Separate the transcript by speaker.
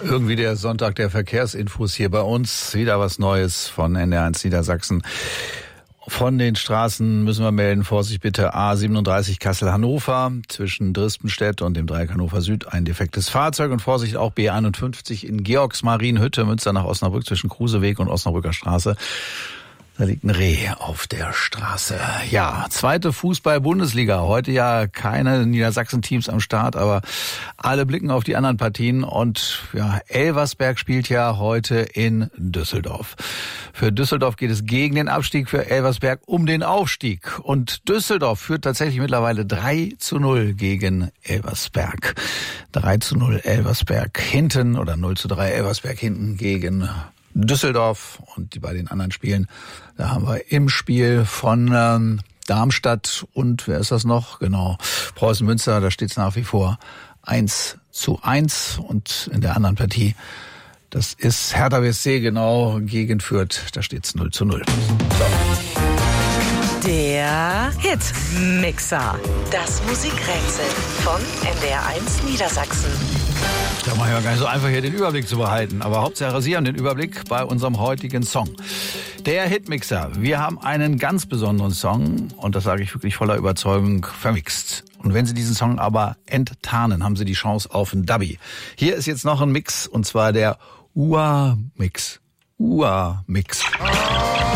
Speaker 1: Irgendwie der Sonntag der Verkehrsinfos hier bei uns. Wieder was Neues von NDR1 Niedersachsen. Von den Straßen müssen wir melden, Vorsicht bitte, A37 Kassel-Hannover, zwischen Drispenstedt und dem Dreieck Hannover Süd ein defektes Fahrzeug und Vorsicht auch B51 in Georgsmarienhütte, Münster nach Osnabrück zwischen Kruseweg und Osnabrücker Straße. Da liegt ein Reh auf der Straße. Ja, zweite Fußball-Bundesliga. Heute ja keine Niedersachsen-Teams am Start, aber alle blicken auf die anderen Partien. Und ja, Elversberg spielt ja heute in Düsseldorf. Für Düsseldorf geht es gegen den Abstieg, für Elversberg um den Aufstieg. Und Düsseldorf führt tatsächlich mittlerweile 3:0 gegen Elversberg. 3:0 Elversberg hinten oder 0:3 Elversberg hinten gegen Düsseldorf. Und bei den anderen Spielen, da haben wir im Spiel von Darmstadt und wer ist das noch? Genau, Preußen Münster, da steht es nach wie vor 1:1 und in der anderen Partie, das ist Hertha BSC genau gegen Fürth, da steht es 0:0. So.
Speaker 2: Der Hitmixer. Das Musikrätsel von NDR1 Niedersachsen.
Speaker 1: Da war ja gar nicht so einfach, hier den Überblick zu behalten. Aber Hauptsache, Sie haben den Überblick bei unserem heutigen Song. Der Hitmixer. Wir haben einen ganz besonderen Song, und das sage ich wirklich voller Überzeugung, vermixt. Und wenn Sie diesen Song aber enttarnen, haben Sie die Chance auf einen Dubby. Hier ist jetzt noch ein Mix, und zwar der Ua-Mix. Ua-Mix.